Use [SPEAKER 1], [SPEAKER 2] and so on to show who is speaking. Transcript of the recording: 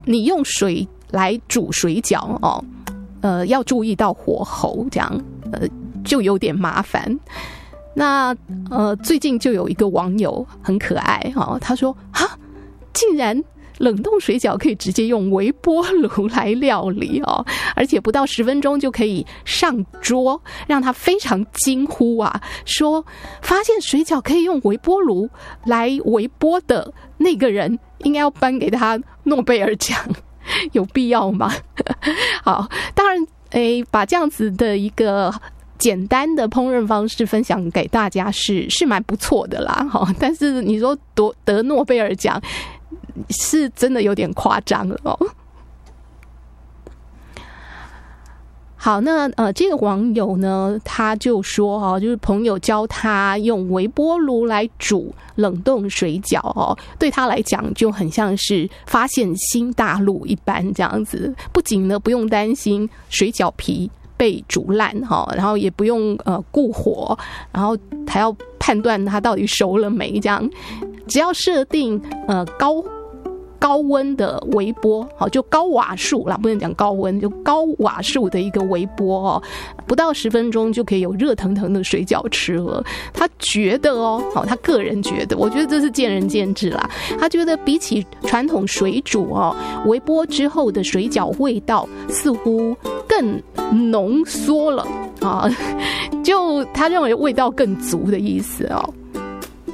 [SPEAKER 1] 你用水来煮水饺哦，要注意到火候，这样就有点麻烦。那最近就有一个网友很可爱哦，他说啊，竟然冷冻水饺可以直接用微波炉来料理哦，而且不到10分钟就可以上桌，让他非常惊呼啊，说发现水饺可以用微波炉来微波的那个人应该要颁给他诺贝尔奖，有必要吗？好，当然把这样子的一个简单的烹饪方式分享给大家是蛮不错的啦，但是你说得诺贝尔奖是真的有点夸张了哦。好，那这个网友呢，他就说就是朋友教他用微波炉来煮冷冻水饺哦，对他来讲就很像是发现新大陆一般这样子。不仅呢不用担心水饺皮被煮烂然后也不用顾火，然后还要判断它到底熟了没，这样只要设定高温的微波，就高瓦数啦，不能讲高温，就高瓦数的一个微波不到10分钟就可以有热腾腾的水饺吃了。他觉得他个人觉得，我觉得这是见仁见智啦。他觉得比起传统水煮微波之后的水饺味道似乎更浓缩了就他认为味道更足的意思